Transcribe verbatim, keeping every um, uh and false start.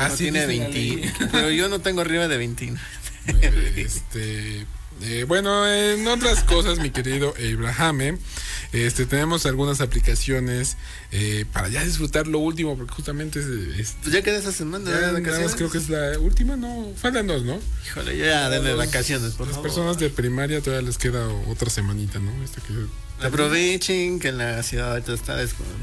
Ah, no sí, tiene dice la veinte, ley. pero yo no tengo arriba de veintiuno. Este, eh, bueno, en otras cosas, mi querido Abraham, este, tenemos algunas aplicaciones eh, para ya disfrutar lo último, porque justamente es, es- Pues ya queda esa semana ya de nada más vacaciones. creo que es la última, no, faltan dos, ¿no? Híjole, ya denme vacaciones, por Las favor. personas de primaria todavía les queda otra semanita, ¿no? Este que Aprovechen que en la ciudad ahorita está desconocida.